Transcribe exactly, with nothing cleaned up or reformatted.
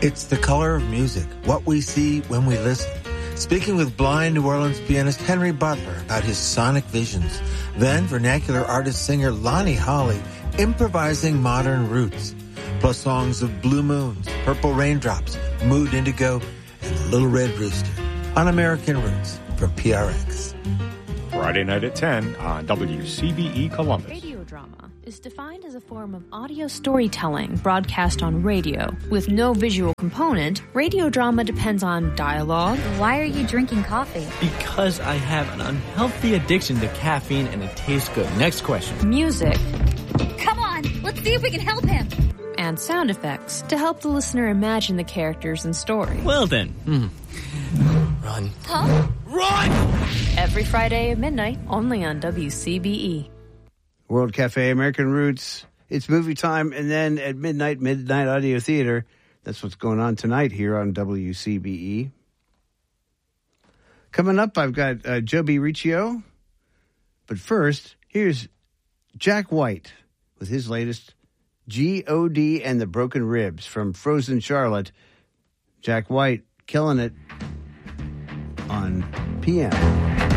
It's the color of music, what we see when we listen. Speaking with blind New Orleans pianist Henry Butler about his sonic visions. Then vernacular artist-singer Lonnie Holley improvising modern roots. Plus songs of Blue Moons, Purple Raindrops, Mood Indigo, and The Little Red Rooster on American Roots from P R X. Friday night at ten on W C B E Columbus. Radio drama is defined as a form of audio storytelling broadcast on radio. With no visual component, radio drama depends on dialogue. Why are you drinking coffee? Because I have an unhealthy addiction to caffeine and it tastes good. Next question. Music. Come on, let's see if we can help him. And sound effects to help the listener imagine the characters and story. Well then. Mm. Run. Huh? Run! Every Friday at midnight, only on W C B E. World Cafe, American Roots. It's movie time, and then at midnight, Midnight Audio Theater. That's what's going on tonight here on W C B E. Coming up, I've got uh, Joby Riccio. But first, here's Jack White with his latest G O D and the Broken Ribs from Frozen Charlotte. Jack White killing it on P M.